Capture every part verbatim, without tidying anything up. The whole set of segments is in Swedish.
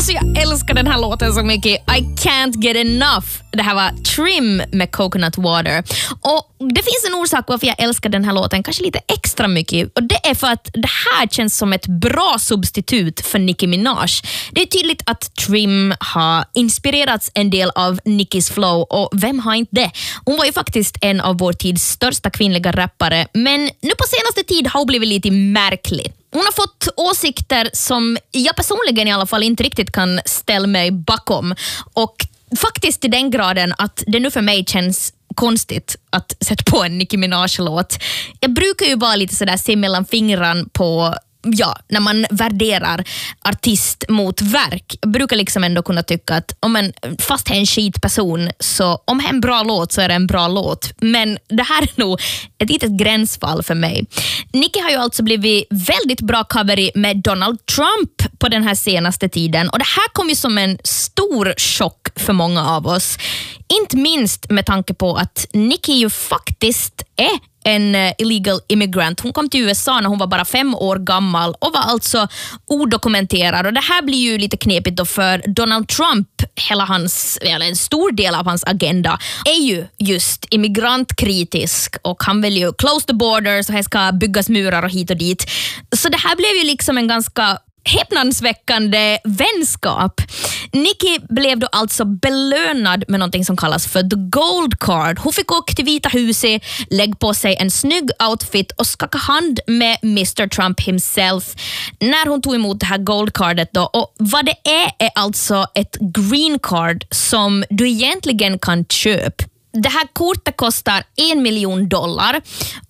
Alltså jag älskar den här låten så mycket. I can't get enough. Det här var Trim med Coconut Water. Och det finns en orsak varför jag älskar den här låten kanske lite extra mycket. Och det är för att det här känns som ett bra substitut för Nicki Minaj. Det är tydligt att Trim har inspirerats en del av Nickis flow. Och vem har inte det? Hon var ju faktiskt en av vår tids största kvinnliga rappare. Men nu på senaste tid har hon blivit lite märklig. Hon har fått åsikter som jag personligen i alla fall inte riktigt kan ställa mig bakom. Och faktiskt till den graden att det nu för mig känns konstigt att sätta på en Nicki Minaj-låt. Jag brukar ju vara lite sådär se mellan fingran på, ja, när man värderar artist mot verk. Jag brukar liksom ändå kunna tycka att om en, fast det är en skitperson, så om det är en bra låt så är det en bra låt. Men det här är nog ett litet gränsfall för mig. Nicki har ju alltså blivit väldigt bra cover med Donald Trump på den här senaste tiden. Och det här kom ju som en stor chock för många av oss. Inte minst med tanke på att Nicki ju faktiskt är en illegal immigrant. Hon kom till U S A när hon var bara fem år gammal och var alltså odokumenterad. Och det här blir ju lite knepigt då för Donald Trump, hela hans, eller en stor del av hans agenda är ju just immigrantkritisk och han vill ju close the borders och här ska byggas murar och hit och dit. Så det här blev ju liksom en ganska häpnadsväckande vänskap. Nicki blev då alltså belönad med någonting som kallas för the gold card. Hon fick åka till Vita huset, lägga på sig en snygg outfit och skaka hand med mister Trump himself när hon tog emot det här gold cardet då. Och vad det är är alltså ett green card som du egentligen kan köpa. Det här kortet kostar en miljon dollar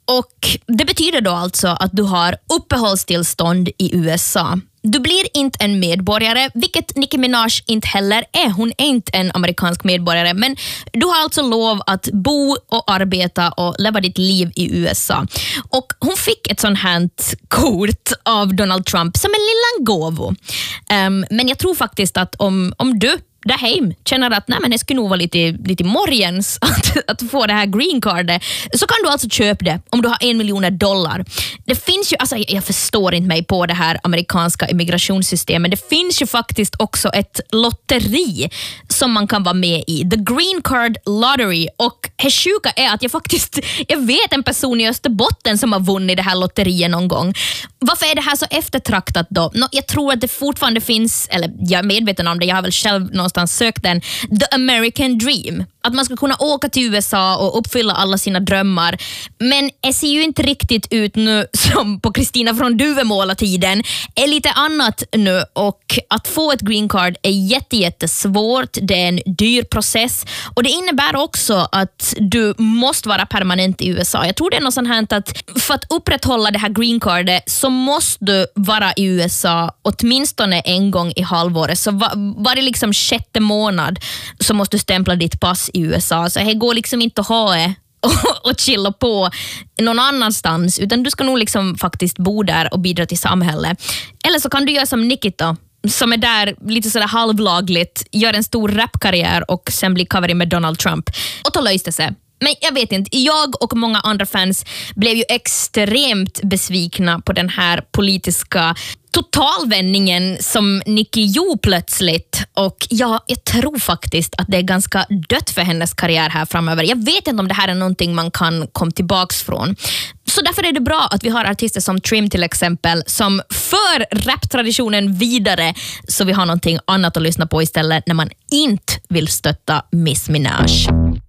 och det betyder då alltså att du har uppehållstillstånd i U S A. Du blir inte en medborgare, vilket Nicki Minaj inte heller är. Hon är inte en amerikansk medborgare, men du har alltså lov att bo och arbeta och leva ditt liv i U S A. Och hon fick ett sånt här kort av Donald Trump som en liten gåvo. Um, men jag tror faktiskt att om, om du där hem känner att nej, men det skulle nog vara lite, lite morgens att, att få det här green cardet, så kan du alltså köpa det om du har en miljon dollar. Det finns ju, alltså jag förstår inte mig på det här amerikanska immigrationssystemet. Det finns ju faktiskt också ett lotteri som man kan vara med i. The Green Card Lottery. Och det sjuka är att jag faktiskt, jag vet en person i Österbotten som har vunnit det här lotteriet någon gång. Varför är det här så eftertraktat då? No, jag tror att det fortfarande finns, eller jag är medveten om det, jag har väl själv någonstans sökt den, the American dream. Att man ska kunna åka till U S A och uppfylla alla sina drömmar. Men det ser ju inte riktigt ut nu som på Kristina från Duvemåla-tiden. Det är lite annat nu och att få ett green card är jätte, jättesvårt. Det är en dyr process och det innebär också att du måste vara permanent i U S A. Jag tror det är något sånt här att för att upprätthålla det här green cardet så måste du vara i U S A åtminstone en gång i halvåret. Så var, varje liksom sjätte månad så måste du stämpla ditt pass i U S A. Så det går liksom inte att ha det och, och chilla på någon annanstans, utan du ska nog liksom faktiskt bo där och bidra till samhället. Eller så kan du göra som Nikita, som är där lite sådär halvlagligt, gör en stor rapkarriär och sen blir covering med Donald Trump. Och då löste sig. Men jag vet inte, jag och många andra fans blev ju extremt besvikna på den här politiska totalvändningen som Nicki gjorde plötsligt. Och ja, jag tror faktiskt att det är ganska dött för hennes karriär här framöver. Jag vet inte om det här är någonting man kan komma tillbaks från. Så därför är det bra att vi har artister som Trim till exempel som för raptraditionen vidare, så vi har någonting annat att lyssna på istället när man inte vill stötta Miss Minaj.